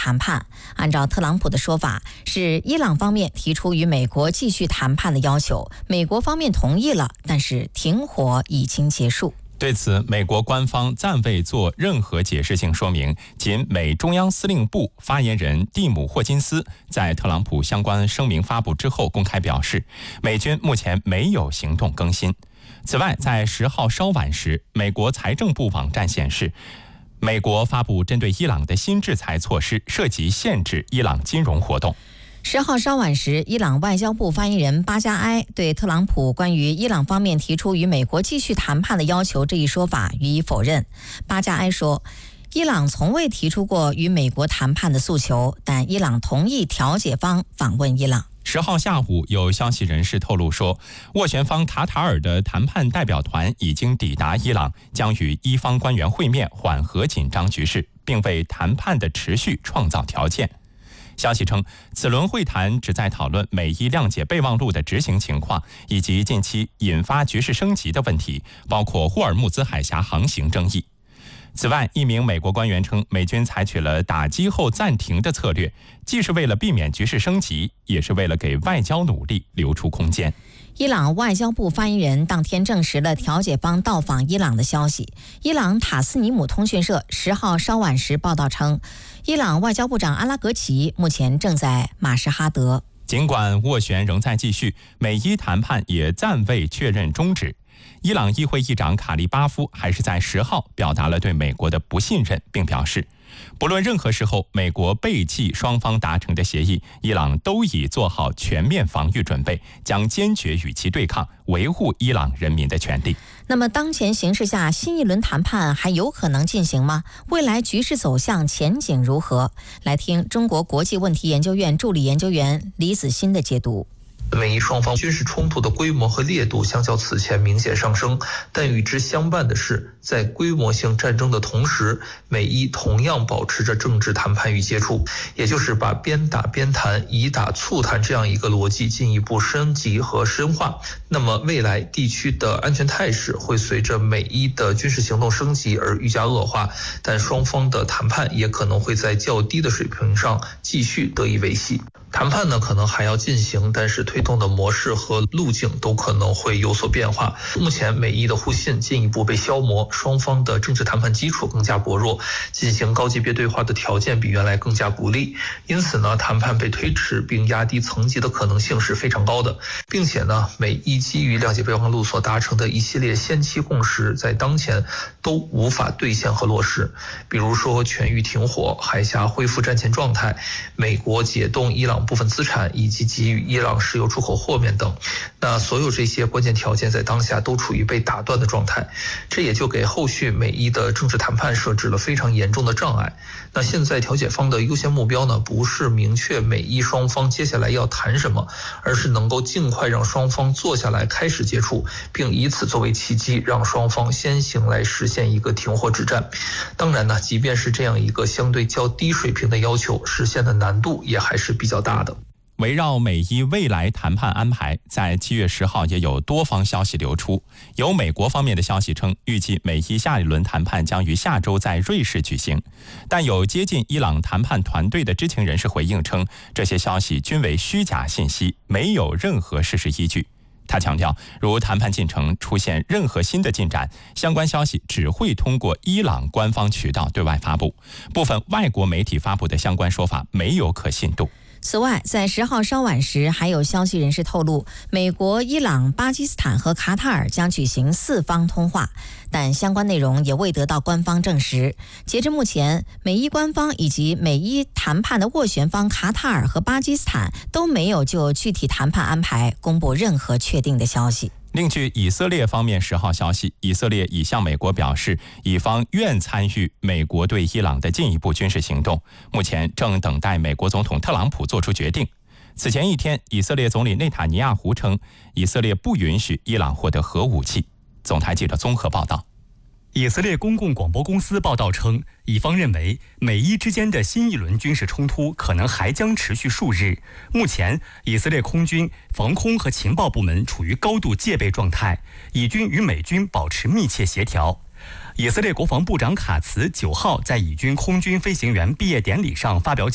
谈判。按照特朗普的说法，是伊朗方面提出与美国继续谈判的要求，美国方面同意了，但是停火已经结束。 对此，美国官方暂未做任何解释性说明。仅美中央司令部发言人蒂姆·霍金斯在特朗普相关声明发布之后公开表示，美军目前没有行动更新。此外，在10号稍晚时，美国财政部网站显示，美国发布针对伊朗的新制裁措施，涉及限制伊朗金融活动。 10号稍晚时，伊朗外交部发言人巴加埃对特朗普关于伊朗方面提出与美国继续谈判的要求这一说法予以否认。巴加埃说，伊朗从未提出过与美国谈判的诉求，但伊朗同意调解方访问伊朗。 10号下午，有消息人士透露说，斡旋方卡塔尔的谈判代表团已经抵达伊朗，将与伊方官员会面，缓和紧张局势，并为谈判的持续创造条件。消息称，此轮会谈旨在讨论美伊谅解备忘录的执行情况，以及近期引发局势升级的问题，包括霍尔木兹海峡航行争议。此外，一名美国官员称，美军采取了打击后暂停的策略，既是为了避免局势升级，也是为了给外交努力留出空间。 伊朗外交部发言人当天证实了调解方到访伊朗的消息。伊朗塔斯尼姆通讯社10号稍晚时报道称，伊朗外交部长阿拉格齐目前正在马什哈德。 尽管斡旋仍在继续，美伊谈判也暂未确认终止。伊朗议会议长卡利巴夫还是在10号表达了对美国的不信任，并表示，不论任何时候美国背弃双方达成的协议，伊朗都已做好全面防御准备，将坚决与其对抗，维护伊朗人民的权利。 那么当前形势下，新一轮谈判还有可能进行吗？未来局势走向前景如何？来听中国国际问题研究院助理研究员李子欣的解读。 美伊双方军事冲突的规模和烈度相较此前明显上升，但与之相伴的是，在规模性战争的同时，美伊同样保持着政治谈判与接触，也就是把边打边谈、以打促谈这样一个逻辑进一步升级和深化。那么未来地区的安全态势会随着美伊的军事行动升级而愈加恶化，但双方的谈判也可能会在较低的水平上继续得以维系。谈判呢可能还要进行，但是推动的模式和路径都可能会有所变化。目前美伊的互信进一步被消磨，双方的政治谈判基础更加薄弱，进行高级别对话的条件比原来更加不利，因此呢谈判被推迟并压低层级的可能性是非常高的。并且呢美伊基于谅解备忘录所达成的一系列先期共识在当前都无法兑现和落实，比如说全域停火、海峡恢复战前状态、美国解冻伊朗部分资产以及给予伊朗石油出口豁免等。那所有这些关键条件在当下都处于被打断的状态，这也就给后续美伊的政治谈判设置了非常严重的障碍。那现在调解方的优先目标呢，不是明确美伊双方接下来要谈什么，而是能够尽快让双方坐下来开始接触，并以此作为契机，让双方先行来实现一个停火止战。当然呢，即便是这样一个相对较低水平的要求，实现的难度也还是比较大的。 围绕美伊未来谈判安排，在7月10号也有多方消息流出。有美国方面的消息称，预计美伊下一轮谈判将于下周在瑞士举行。但有接近伊朗谈判团队的知情人士回应称，这些消息均为虚假信息，没有任何事实依据。他强调，如谈判进程出现任何新的进展，相关消息只会通过伊朗官方渠道对外发布，部分外国媒体发布的相关说法没有可信度。 此外，在10号稍晚时，还有消息人士透露，美国、伊朗、巴基斯坦和卡塔尔将举行4方通话，但相关内容也未得到官方证实。截至目前，美伊官方以及美伊谈判的斡旋方卡塔尔和巴基斯坦都没有就具体谈判安排公布任何确定的消息。 另据以色列方面10号消息，以色列已向美国表示，以方愿参与美国对伊朗的进一步军事行动，目前正等待美国总统特朗普做出决定。此前一天，以色列总理内塔尼亚胡称，以色列不允许伊朗获得核武器。总台记者综合报道。 以色列公共广播公司报道称，以方认为美伊之间的新一轮军事冲突可能还将持续数日。目前，以色列空军、防空和情报部门处于高度戒备状态，以军与美军保持密切协调。以色列国防部长卡茨9号在以军空军飞行员毕业典礼上发表